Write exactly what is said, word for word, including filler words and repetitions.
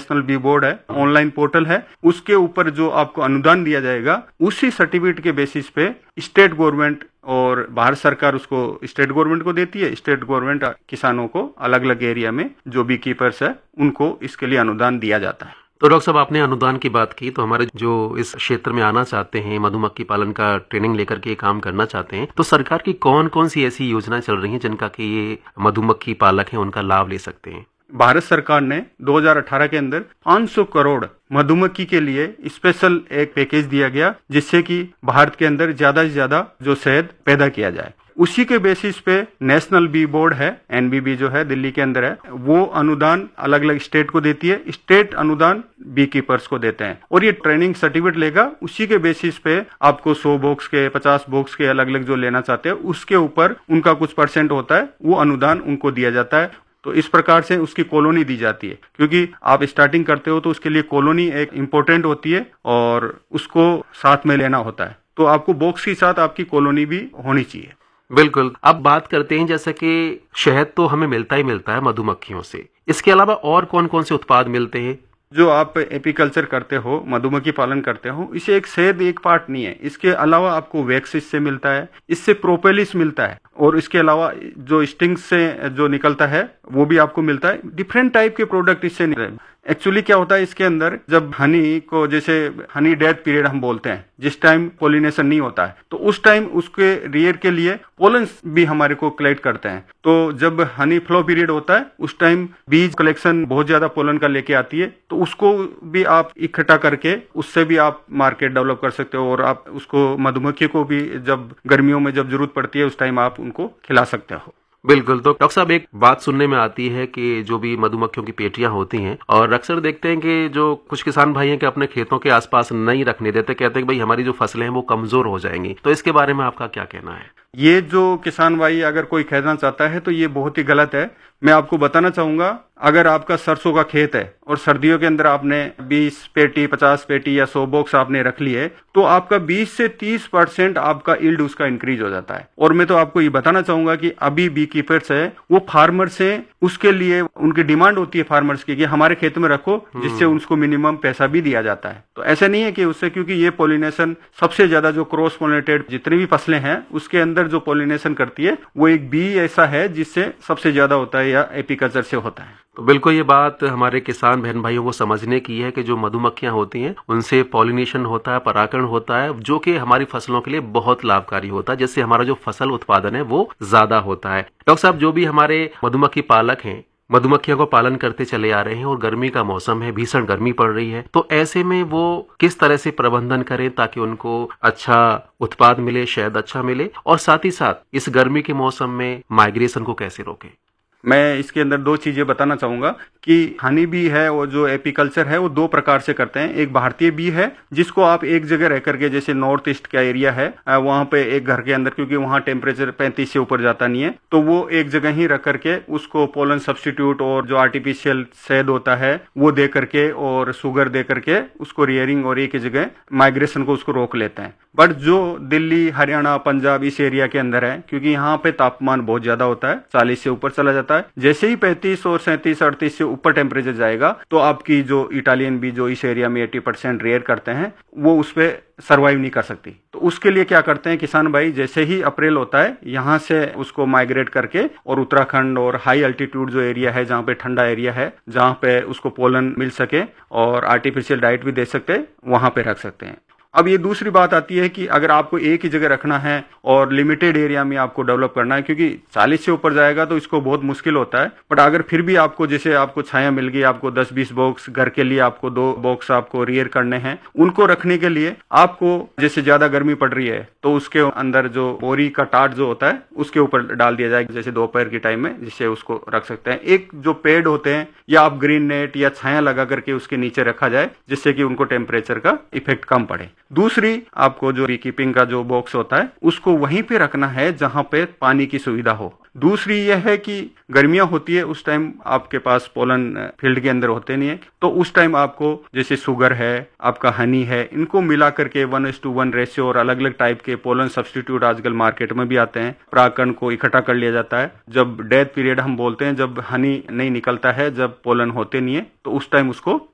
National B board है, online portal है, उसके ऊपर जो आपको अनुदान दिया जाएगा उसी सर्टिफिकेट के बेसिस पे स्टेट गवर्नमेंट और भारत सरकार उसको स्टेट गवर्नमेंट को देती है। स्टेट गवर्नमेंट किसानों को अलग अलग एरिया में जो बी कीपर्स है उनको इसके लिए अनुदान दिया जाता है। तो डॉक्टर साहब, आपने अनुदान की बात की, तो हमारे जो इस क्षेत्र में आना चाहते हैं, मधुमक्खी पालन का ट्रेनिंग लेकर के काम करना चाहते हैं, तो सरकार की कौन कौन सी ऐसी योजनाएं चल रही हैं जिनका कि ये मधुमक्खी पालक हैं उनका लाभ ले सकते हैं? भारत सरकार ने दो हज़ार अठारह के अंदर पाँच सौ करोड़ मधुमक्खी के लिए स्पेशल एक पैकेज दिया गया, जिससे कि भारत के अंदर ज्यादा से ज्यादा जो शहद पैदा किया जाए। उसी के बेसिस पे नेशनल बी बोर्ड है, एन बी बी जो है दिल्ली के अंदर है, वो अनुदान अलग अलग स्टेट को देती है, स्टेट अनुदान बी कीपर्स को देते हैं और ये ट्रेनिंग सर्टिफिकेट लेगा। उसी के बेसिस पे आपको सौ बॉक्स के, पचास बॉक्स के अलग अलग जो लेना चाहते हैं उसके ऊपर उनका कुछ परसेंट होता है, वो अनुदान उनको दिया जाता है। तो इस प्रकार से उसकी कॉलोनी दी जाती है, क्योंकि आप स्टार्टिंग करते हो तो उसके लिए कॉलोनी एक इम्पोर्टेंट होती है और उसको साथ में लेना होता है। तो आपको बॉक्स के साथ आपकी कॉलोनी भी होनी चाहिए। बिल्कुल। अब बात करते हैं, जैसे कि शहद तो हमें मिलता ही मिलता है मधुमक्खियों से, इसके अलावा और कौन कौन से उत्पाद मिलते हैं? जो आप एपीकल्चर करते हो, मधुमक्खी पालन करते हो, इसे एक शहद एक पार्ट नहीं है, इसके अलावा आपको वैक्स इससे मिलता है, इससे प्रोपेलिस मिलता है और इसके अलावा जो स्टिंग से जो निकलता है वो भी आपको मिलता है। डिफरेंट टाइप के प्रोडक्ट इससे निकलते हैं। एक्चुअली क्या होता है इसके अंदर, जब हनी को, जैसे हनी डेथ पीरियड हम बोलते हैं, जिस टाइम पोलिनेशन नहीं होता है, तो उस टाइम उसके रियर के लिए पोलन भी हमारे को कलेक्ट करते हैं। तो जब हनी फ्लो पीरियड होता है उस टाइम बीज कलेक्शन बहुत ज्यादा पोलन का लेके आती है, तो उसको भी आप इकट्ठा करके उससे भी आप मार्केट डेवलप कर सकते हो और आप उसको मधुमक्खी को भी जब गर्मियों में जब जरूरत पड़ती है उस टाइम आप उनको खिला सकते हो। बिल्कुल। तो डॉक्टर साहब, एक बात सुनने में आती है कि जो भी मधुमक्खियों की पेटियां होती हैं, और अक्सर देखते हैं कि जो कुछ किसान भाई हैं कि अपने खेतों के आसपास नहीं रखने देते, कहते हैं कि भाई हमारी जो फसलें हैं वो कमजोर हो जाएंगी, तो इसके बारे में आपका क्या कहना है? ये जो किसान भाई अगर कोई कहना चाहता है तो ये बहुत ही गलत है। मैं आपको बताना चाहूंगा, अगर आपका सरसों का खेत है और सर्दियों के अंदर आपने बीस पेटी, पचास पेटी या सौ बॉक्स आपने रख लिए, तो आपका बीस से तीस परसेंट आपका यील्ड उसका इंक्रीज हो जाता है। और मैं तो आपको ये बताना चाहूंगा कि अभी बी कीपर्स है वो फार्मर से, उसके लिए उनकी डिमांड होती है फार्मर्स की कि हमारे खेत में रखो, जिससे उसको मिनिमम पैसा भी दिया जाता है। तो ऐसा नहीं है कि उससे, क्योंकि ये पोलिनेशन सबसे ज्यादा जो क्रॉस पोलिनेटेड जितनी भी फसलें हैं उसके अंदर जो पोलिनेशन करती है वो एक बी ऐसा है जिससे सबसे ज्यादा होता है या एपीकल्चर से होता है। तो बिल्कुल ये बात हमारे किसान बहन भाइयों को समझने की है कि जो मधुमक्खियां होती हैं उनसे पॉलिनेशन होता है, परागण होता है, जो कि हमारी फसलों के लिए बहुत लाभकारी होता है, जिससे हमारा जो फसल उत्पादन है वो ज्यादा होता है। डॉक्टर साहब, जो भी हमारे मधुमक्खी पालक हैं, मधुमक्खियों को पालन करते चले आ रहे हैं और गर्मी का मौसम है, भीषण गर्मी पड़ रही है, तो ऐसे में वो किस तरह से प्रबंधन करें ताकि उनको अच्छा उत्पाद मिले, शहद अच्छा मिले, और साथ ही साथ इस गर्मी के मौसम में माइग्रेशन को कैसे रोकें? मैं इसके अंदर दो चीजें बताना चाहूंगा कि हनी बी है और जो एपीकल्चर है वो दो प्रकार से करते हैं। एक भारतीय बी है जिसको आप एक जगह रह करके, जैसे नॉर्थ ईस्ट का एरिया है वहां पे एक घर के अंदर, क्योंकि वहां टेम्परेचर पैंतीस से ऊपर जाता नहीं है, तो वो एक जगह ही रख करके उसको पोलन सब्स्टिट्यूट और जो आर्टिफिशियल शहद होता है वो दे करके और शुगर दे करके उसको रियरिंग और एक ही जगह माइग्रेशन को उसको रोक लेते हैं। बट जो दिल्ली, हरियाणा, पंजाब इस एरिया के अंदर है, क्योंकि यहाँ पे तापमान बहुत ज्यादा होता है, चालीस से ऊपर चला जाता है, जैसे ही पैंतीस और सैंतीस अड़तीस से ऊपर टेम्परेचर जाएगा तो आपकी जो इटालियन बी जो इस एरिया में अस्सी परसेंट रेयर करते हैं वो उस पे सरवाइव नहीं कर सकती। तो उसके लिए क्या करते हैं किसान भाई, जैसे ही अप्रैल होता है यहाँ से उसको माइग्रेट करके और उत्तराखंड और हाई अल्टीट्यूड जो एरिया है जहाँ पे ठंडा एरिया है, जहाँ पे उसको पोलन मिल सके और आर्टिफिशियल डाइट भी दे सकते हैं, वहां पे रख सकते हैं। अब ये दूसरी बात आती है कि अगर आपको एक ही जगह रखना है और लिमिटेड एरिया में आपको डेवलप करना है, क्योंकि चालीस से ऊपर जाएगा तो इसको बहुत मुश्किल होता है। बट अगर फिर भी आपको, जैसे आपको छाया मिल गई, आपको दस बीस बॉक्स घर के लिए, आपको दो बॉक्स आपको रियर करने हैं, उनको रखने के लिए आपको जैसे ज्यादा गर्मी पड़ रही है तो उसके अंदर जो बोरी का टाट जो होता है उसके ऊपर डाल दिया जाएगा, जैसे दोपहर के टाइम में, जिससे उसको रख सकते हैं। एक जो पेड़ होते हैं या आप ग्रीन नेट या छाया लगा करके उसके नीचे रखा जाए, जिससे कि उनको टेम्परेचर का इफेक्ट कम पड़े। दूसरी, आपको जो बी कीपिंग का जो बॉक्स होता है उसको वहीं पे रखना है जहां पे पानी की सुविधा हो। दूसरी यह है कि गर्मियां होती है उस टाइम आपके पास पोलन फील्ड के अंदर होते नहीं है, तो उस टाइम आपको जैसे शुगर है, आपका हनी है, इनको मिला करके वन इस टू वन रेशियो और अलग अलग टाइप के पोलन सब्स्टिट्यूट आजकल मार्केट में भी आते हैं, परागकण को इकट्ठा कर लिया जाता है। जब डेथ पीरियड हम बोलते हैं, जब हनी नहीं निकलता है, जब पोलन होते नहीं है, तो उस टाइम उसको